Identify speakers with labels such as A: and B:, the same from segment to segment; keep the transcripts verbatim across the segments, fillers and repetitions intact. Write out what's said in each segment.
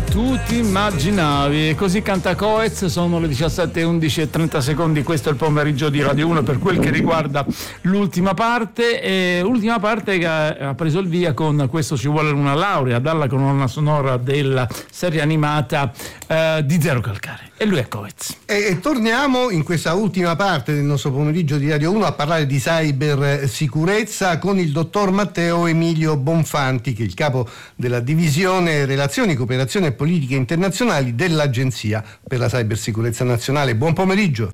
A: Tu ti immaginavi, e così canta Coez. Sono le diciassette e undici e trenta secondi, questo è il pomeriggio di Radio uno per quel che riguarda l'ultima parte, e ultima parte che ha preso il via con Questo ci vuole una laurea, dalla colonna sonora della serie animata eh, di Zero Calcare, e lui è Coez.
B: E, e torniamo in questa ultima parte del nostro pomeriggio di Radio uno a parlare di cybersicurezza con il dottor Matteo Emilio Bonfanti, che è il capo della divisione Relazioni, Cooperazione e Politiche Internazionali dell'Agenzia per la Cybersicurezza Nazionale. Buon pomeriggio.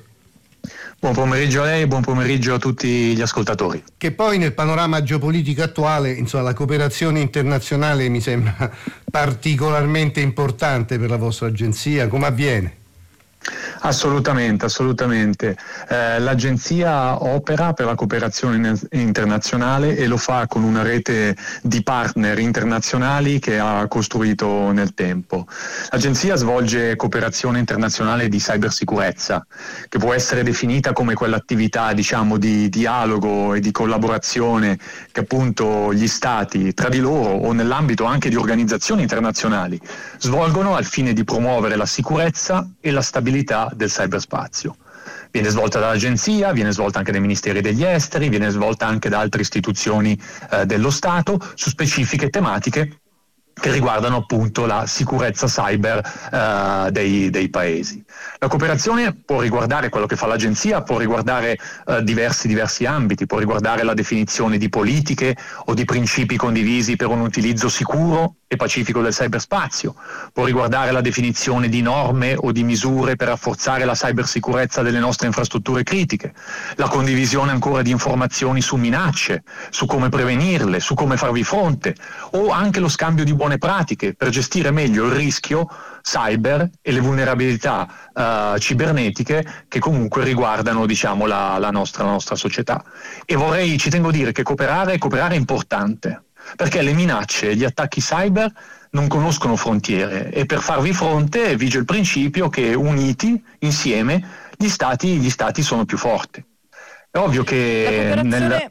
C: Buon pomeriggio a lei, buon pomeriggio a tutti gli ascoltatori.
B: Che poi nel panorama geopolitico attuale, insomma, la cooperazione internazionale mi sembra particolarmente importante per la vostra agenzia. Come avviene?
C: Assolutamente, assolutamente. Eh, l'agenzia opera per la cooperazione internazionale e lo fa con una rete di partner internazionali che ha costruito nel tempo. L'agenzia svolge cooperazione internazionale di cybersicurezza, che può essere definita come quell'attività, diciamo, di dialogo e di collaborazione che appunto gli stati tra di loro o nell'ambito anche di organizzazioni internazionali svolgono al fine di promuovere la sicurezza e la stabilità del cyberspazio. Viene svolta dall'agenzia, viene svolta anche dai ministeri degli esteri, viene svolta anche da altre istituzioni eh, dello Stato su specifiche tematiche che riguardano appunto la sicurezza cyber eh, dei, dei paesi. La cooperazione può riguardare quello che fa l'agenzia, può riguardare eh, diversi diversi ambiti, può riguardare la definizione di politiche o di principi condivisi per un utilizzo sicuro e pacifico del cyberspazio, può riguardare la definizione di norme o di misure per rafforzare la cybersicurezza delle nostre infrastrutture critiche, la condivisione ancora di informazioni su minacce, su come prevenirle, su come farvi fronte, o anche lo scambio di buone pratiche per gestire meglio il rischio cyber e le vulnerabilità uh, cibernetiche che comunque riguardano, diciamo, la, la, nostra, la nostra società. E vorrei, ci tengo a dire che cooperare, cooperare è importante, perché le minacce e gli attacchi cyber non conoscono frontiere e per farvi fronte vige il principio che uniti, insieme, gli stati, gli stati sono più forti. È ovvio che nel...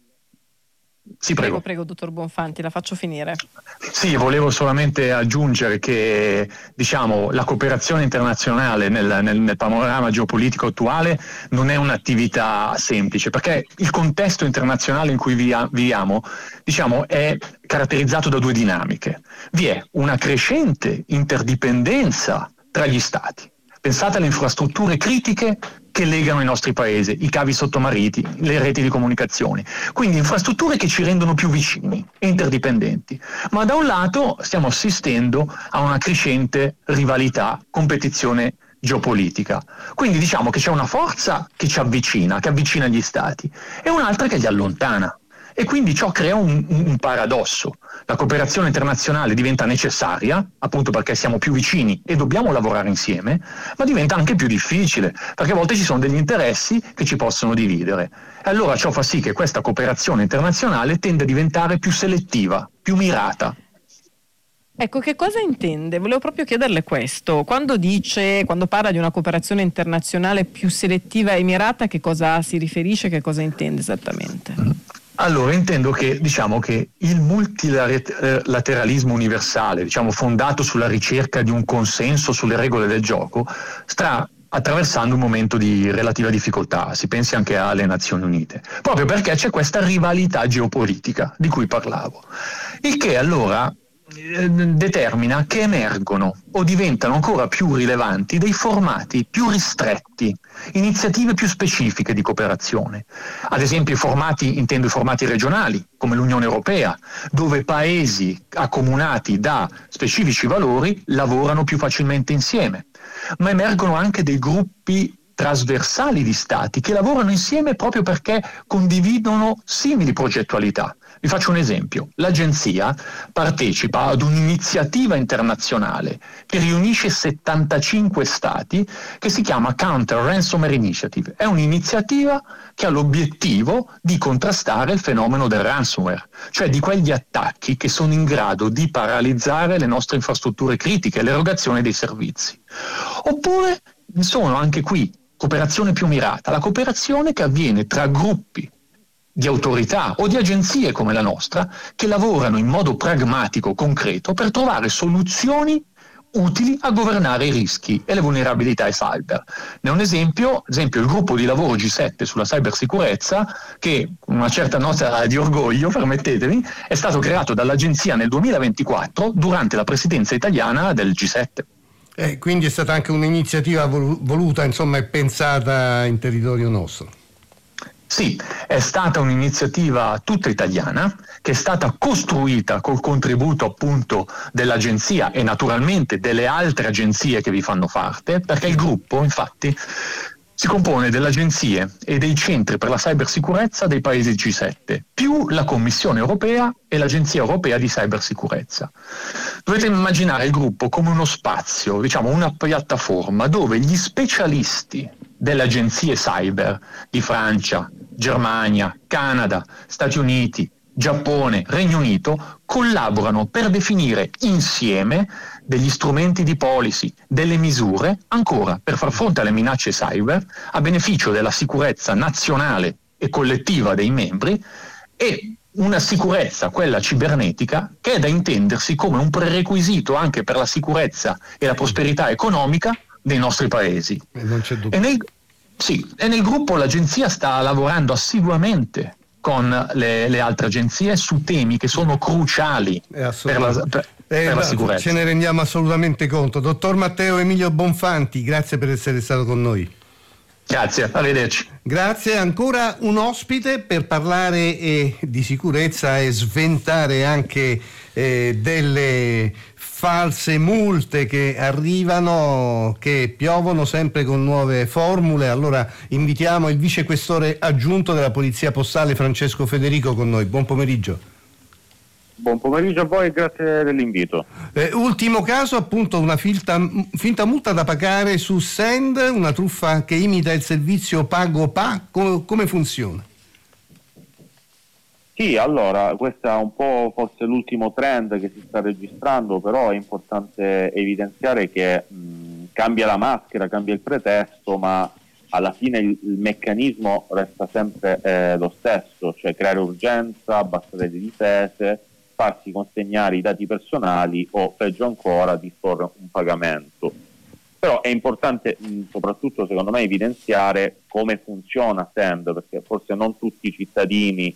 C: Sì, prego.
D: prego, prego, dottor Bonfanti, la faccio finire.
C: Sì, volevo solamente aggiungere che, diciamo, la cooperazione internazionale nel, nel, nel panorama geopolitico attuale non è un'attività semplice, perché il contesto internazionale in cui viviamo, diciamo, è caratterizzato da due dinamiche. Vi è una crescente interdipendenza tra gli stati. Pensate alle infrastrutture critiche che legano i nostri paesi, i cavi sottomarini, le reti di comunicazione. Quindi infrastrutture che ci rendono più vicini e interdipendenti. Ma da un lato stiamo assistendo a una crescente rivalità, competizione geopolitica. Quindi diciamo che c'è una forza che ci avvicina, che avvicina gli stati, e un'altra che li allontana. E quindi ciò crea un, un paradosso. La cooperazione internazionale diventa necessaria, appunto perché siamo più vicini e dobbiamo lavorare insieme, ma diventa anche più difficile, perché a volte ci sono degli interessi che ci possono dividere. E allora ciò fa sì che questa cooperazione internazionale tende a diventare più selettiva, più mirata.
D: Ecco, che cosa intende? Volevo proprio chiederle questo. Quando dice, quando parla di una cooperazione internazionale più selettiva e mirata, che cosa si riferisce, che cosa intende esattamente?
C: Allora, intendo che, diciamo, che il multilateralismo universale, diciamo, fondato sulla ricerca di un consenso sulle regole del gioco, sta attraversando un momento di relativa difficoltà. Si pensi anche alle Nazioni Unite, proprio perché c'è questa rivalità geopolitica di cui parlavo, il che allora determina che emergono o diventano ancora più rilevanti dei formati più ristretti, iniziative più specifiche di cooperazione. Ad esempio i formati, intendo i formati regionali, come l'Unione Europea, dove paesi accomunati da specifici valori lavorano più facilmente insieme. Ma emergono anche dei gruppi trasversali di stati che lavorano insieme proprio perché condividono simili progettualità. Vi faccio un esempio. L'agenzia partecipa ad un'iniziativa internazionale che riunisce settantacinque stati che si chiama Counter Ransomware Initiative. È un'iniziativa che ha l'obiettivo di contrastare il fenomeno del ransomware, cioè di quegli attacchi che sono in grado di paralizzare le nostre infrastrutture critiche, l'erogazione dei servizi. Oppure sono anche qui cooperazione più mirata, la cooperazione che avviene tra gruppi di autorità o di agenzie come la nostra che lavorano in modo pragmatico, concreto, per trovare soluzioni utili a governare i rischi e le vulnerabilità cyber. Ne è un esempio, ad esempio il gruppo di lavoro G sette sulla cybersicurezza, che con una certa nota di orgoglio, permettetemi, è stato creato dall'agenzia nel duemilaventiquattro durante la presidenza italiana del G sette.
B: Eh, quindi è stata anche un'iniziativa voluta, insomma, e pensata in territorio nostro.
C: Sì, è stata un'iniziativa tutta italiana che è stata costruita col contributo appunto dell'agenzia e naturalmente delle altre agenzie che vi fanno parte, perché il gruppo infatti si compone delle agenzie e dei centri per la cybersicurezza dei paesi G sette, più la Commissione europea e l'Agenzia europea di cybersicurezza. Dovete immaginare il gruppo come uno spazio, diciamo una piattaforma dove gli specialisti delle agenzie cyber di Francia, Germania, Canada, Stati Uniti, Giappone, Regno Unito collaborano per definire insieme degli strumenti di policy, delle misure, ancora per far fronte alle minacce cyber a beneficio della sicurezza nazionale e collettiva dei membri e una sicurezza, quella cibernetica, che è da intendersi come un prerequisito anche per la sicurezza e la prosperità economica dei nostri paesi.
B: E non c'è dubbio.
C: E nel, sì, e nel gruppo l'agenzia sta lavorando assiduamente con le, le altre agenzie su temi che sono cruciali per la, per,
B: eh,
C: per la sicurezza.
B: Ce ne rendiamo assolutamente conto. Dottor Matteo Emilio Bonfanti, grazie per essere stato con noi.
C: Grazie, arrivederci.
B: Grazie, ancora un ospite per parlare eh, di sicurezza e sventare anche eh, delle false multe che arrivano, che piovono sempre con nuove formule. Allora invitiamo il vicequestore aggiunto della Polizia Postale Francesco Federico con noi. Buon pomeriggio.
E: Buon pomeriggio a voi e grazie dell'invito.
B: Eh, ultimo caso, appunto, una finta, finta multa da pagare su Send, una truffa che imita il servizio Pago Pa. Com- come funziona?
E: Sì, allora, questo è un po' forse l'ultimo trend che si sta registrando, però è importante evidenziare che mh, cambia la maschera, cambia il pretesto, ma alla fine il, il meccanismo resta sempre eh, lo stesso, cioè creare urgenza, abbassare le difese, farsi consegnare i dati personali o peggio ancora disporre un pagamento. Però è importante mh, soprattutto secondo me evidenziare come funziona Send, perché forse non tutti i cittadini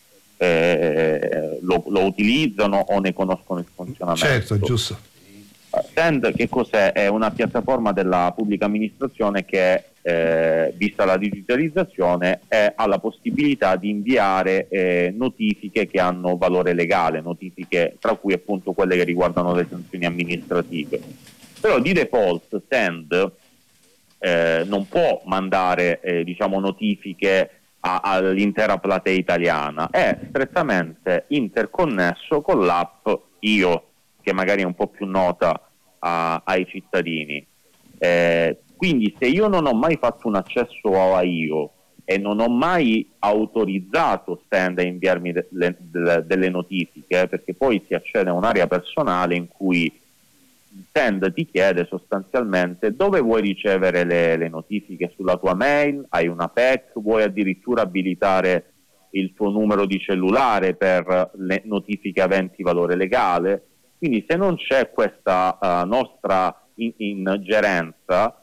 E: eh, lo, lo utilizzano o ne conoscono il funzionamento.
B: Certo, giusto.
E: Send che cos'è? È una piattaforma della pubblica amministrazione che eh, vista la digitalizzazione è, ha la possibilità di inviare eh, notifiche che hanno valore legale, notifiche tra cui appunto quelle che riguardano le sanzioni amministrative. Però di default Send eh, non può mandare eh, diciamo notifiche a, all'intera platea italiana, è strettamente interconnesso con l'app Io, che magari è un po' più nota a, ai cittadini. Eh, quindi se io non ho mai fatto un accesso a Io e non ho mai autorizzato Send a inviarmi de, le, de, delle notifiche, perché poi si accede a un'area personale in cui Send ti chiede sostanzialmente dove vuoi ricevere le, le notifiche, sulla tua mail, hai una P E C, vuoi addirittura abilitare il tuo numero di cellulare per le notifiche aventi valore legale. Quindi se non c'è questa uh, nostra in- ingerenza,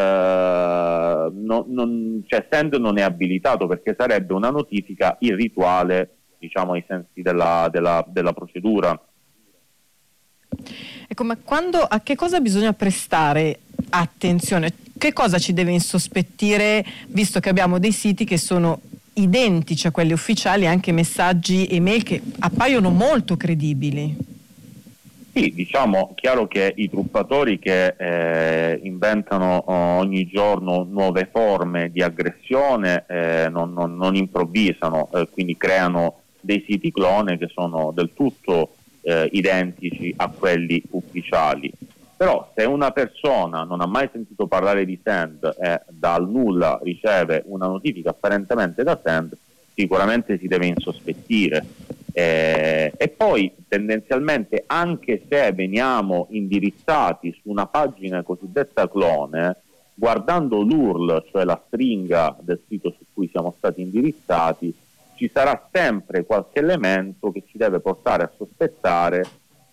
E: uh, no, non, cioè Send non è abilitato, perché sarebbe una notifica irrituale, diciamo ai sensi della, della, della procedura.
D: Ecco, ma quando, a che cosa bisogna prestare attenzione? Che cosa ci deve insospettire, visto che abbiamo dei siti che sono identici a quelli ufficiali, anche messaggi e mail che appaiono molto credibili?
E: Sì, diciamo, chiaro che i truffatori che eh, inventano ogni giorno nuove forme di aggressione eh, non, non, non improvvisano, eh, quindi creano dei siti clone che sono del tutto eh, identici a quelli ufficiali. Però se una persona non ha mai sentito parlare di Send e dal nulla riceve una notifica apparentemente da Send, sicuramente si deve insospettire. Eh, e poi tendenzialmente, anche se veniamo indirizzati su una pagina cosiddetta clone, guardando l'U R L, cioè la stringa del sito su cui siamo stati indirizzati, ci sarà sempre qualche elemento che ci deve portare a sospettare che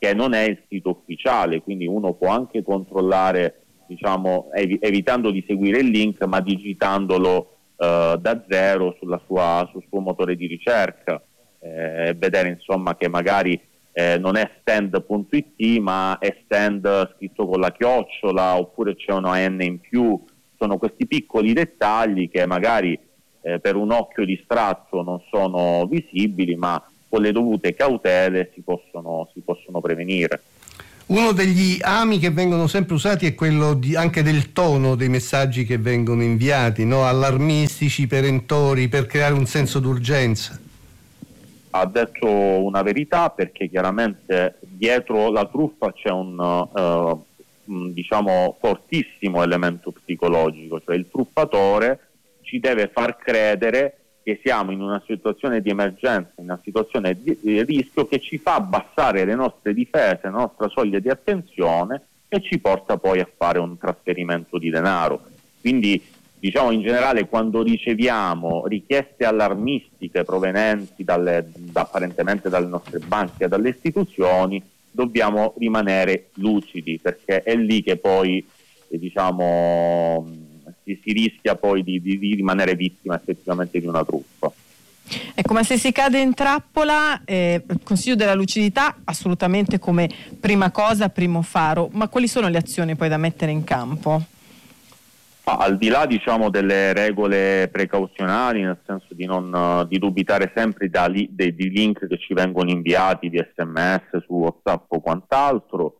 E: che non è il sito ufficiale, quindi uno può anche controllare, diciamo, ev- evitando di seguire il link, ma digitandolo eh, da zero sulla sua, sul suo motore di ricerca, e eh, vedere insomma che magari eh, non è stand punto it, ma è stand scritto con la chiocciola, oppure c'è una N in più. Sono questi piccoli dettagli che magari eh, per un occhio distratto non sono visibili, ma con le dovute cautele si possono, si possono prevenire.
B: Uno degli ami che vengono sempre usati è quello di, anche del tono dei messaggi che vengono inviati, no? Allarmistici, perentori, per creare un senso d'urgenza.
E: Ha detto una verità, perché chiaramente dietro la truffa c'è un, uh, un diciamo fortissimo elemento psicologico, cioè il truffatore ci deve far credere che siamo in una situazione di emergenza, in una situazione di, di rischio, che ci fa abbassare le nostre difese, la nostra soglia di attenzione, e ci porta poi a fare un trasferimento di denaro. Quindi, diciamo, in generale, quando riceviamo richieste allarmistiche provenienti dalle, da, apparentemente dalle nostre banche e dalle istituzioni, dobbiamo rimanere lucidi, perché è lì che poi eh, diciamo si, si rischia poi di, di, di rimanere vittima effettivamente di una truffa.
D: Ecco, ma se si cade in trappola, eh, il consiglio della lucidità assolutamente come prima cosa, primo faro, ma quali sono le azioni poi da mettere in campo?
E: Ah, al di là, diciamo, delle regole precauzionali, nel senso di non uh, di dubitare sempre da li, dei, dei link che ci vengono inviati di sms su WhatsApp o quant'altro,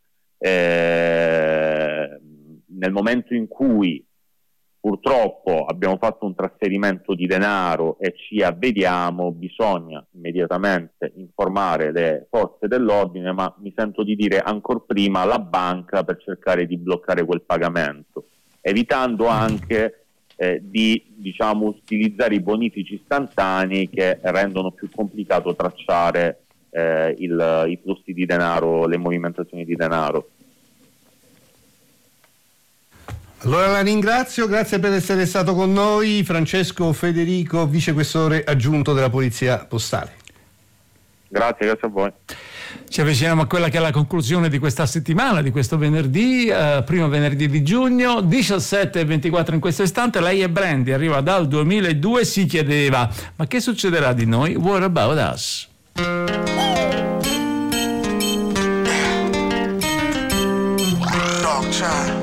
E: eh, nel momento in cui purtroppo abbiamo fatto un trasferimento di denaro e ci avvediamo, bisogna immediatamente informare le forze dell'ordine, ma mi sento di dire ancor prima la banca, per cercare di bloccare quel pagamento, evitando anche eh, di diciamo utilizzare i bonifici istantanei, che rendono più complicato tracciare eh, il, i flussi di denaro, le movimentazioni di denaro.
B: Allora la ringrazio, grazie per essere stato con noi, Francesco Federico, vicequestore aggiunto della Polizia Postale.
E: Grazie, grazie a voi.
A: Ci avviciniamo a quella che è la conclusione di questa settimana, di questo venerdì, eh, primo venerdì di giugno, diciassette e ventiquattro in questo istante. Lei è Brandy, arriva dal duemiladue, si chiedeva: ma che succederà di noi? What about us?
F: Dog time.